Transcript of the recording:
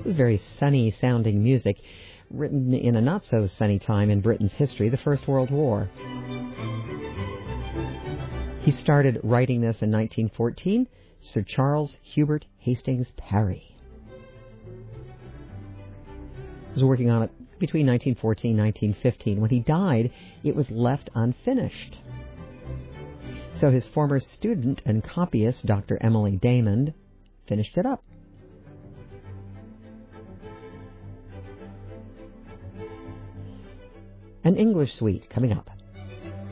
This is very sunny-sounding music, written in a not-so-sunny time in Britain's history, the First World War. He started writing this in 1914, Sir Charles Hubert Hastings Parry. He was working on it between 1914 and 1915. When he died, it was left unfinished. So his former student and copyist, Dr. Emily Damon, finished it up. An English suite coming up.